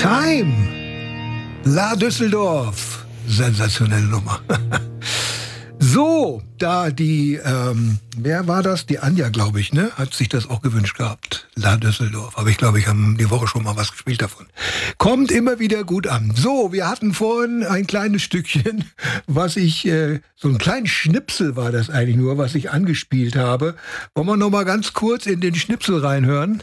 Time. La Düsseldorf. Sensationelle Nummer. So, da die, wer war das? Die Anja, glaube ich, ne? Hat sich das auch gewünscht gehabt. La Düsseldorf. Aber ich glaube, ich habe die Woche schon mal was gespielt davon. Kommt immer wieder gut an. So, wir hatten vorhin ein kleines Stückchen, was ich, so ein kleines Schnipsel war das eigentlich nur, was ich angespielt habe. Wollen wir noch mal ganz kurz in den Schnipsel reinhören?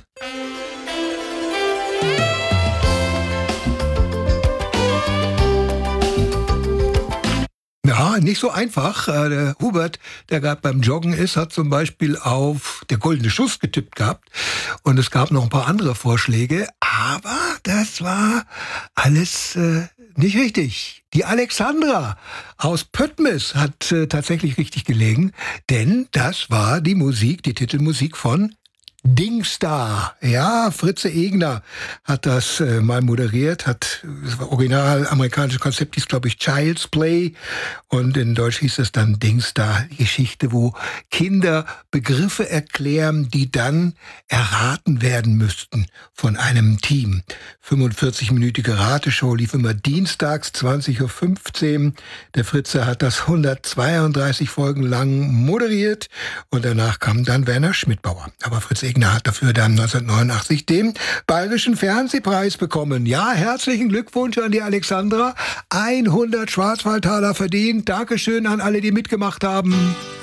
Ja, nicht so einfach. Der Hubert, der gerade beim Joggen ist, hat zum Beispiel auf Der goldene Schuss getippt gehabt. Und es gab noch ein paar andere Vorschläge. Aber das war alles nicht richtig. Die Alexandra aus Pöttmes hat tatsächlich richtig gelegen. Denn das war die Musik, die Titelmusik von Dingsda. Ja, Fritze Egner hat das mal moderiert, das war original amerikanisches Konzept, hieß glaube ich Child's Play und in Deutsch hieß es dann Dingsda, die Geschichte, wo Kinder Begriffe erklären, die dann erraten werden müssten von einem Team. 45-minütige Rateshow lief immer dienstags 20:15 Uhr. Der Fritze hat das 132 Folgen lang moderiert und danach kam dann Werner Schmidbauer. Aber Fritz Egner hat dafür dann 1989 den Bayerischen Fernsehpreis bekommen. Ja, herzlichen Glückwunsch an die Alexandra. 100 Schwarzwaldtaler verdient. Dankeschön an alle, die mitgemacht haben.